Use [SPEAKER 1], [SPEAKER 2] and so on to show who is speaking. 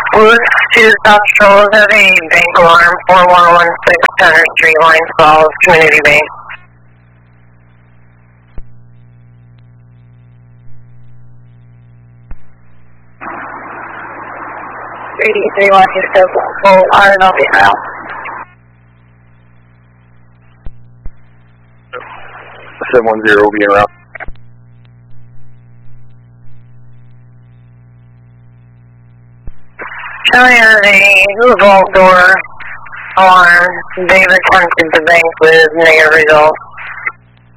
[SPEAKER 1] Woods to South Shores of a bank alarm, 4116 Center Street, Line Falls, Community Bank.
[SPEAKER 2] $83 127 full Arnold now.
[SPEAKER 3] $710 will be en route.
[SPEAKER 1] Charlie has a vault door alarm. They've attempted the bank with negative results.